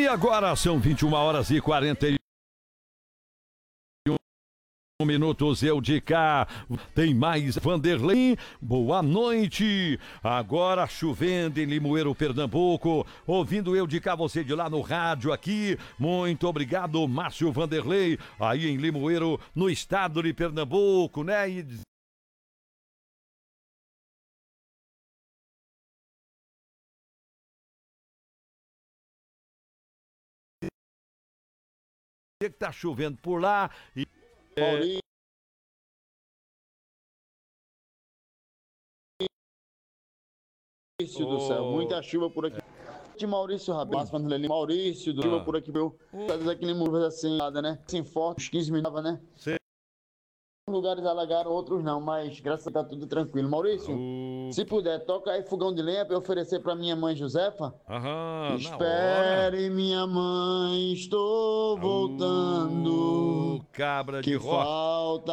agora são 21h41 minutos, eu de cá, tem mais Vanderlei, boa noite, agora chovendo em Limoeiro, Pernambuco, ouvindo eu de cá, você de lá no rádio aqui, muito obrigado, Márcio Vanderlei, aí em Limoeiro, no estado de Pernambuco, né, e que tá chovendo por lá, e Maurício do céu, muita chuva por aqui. De Maurício Rabelo, Maurício do chuva por aqui, meu. Aquele muro assim, nada, né? Assim, forte, uns 15 minutos, né? Sim. Lugares alagaram, outros não, mas graças a Deus tá tudo tranquilo. Maurício, se puder, toca aí fogão de lenha pra eu oferecer pra minha mãe Josefa. Espere, minha mãe, estou voltando. Cabra de Que rocha. falta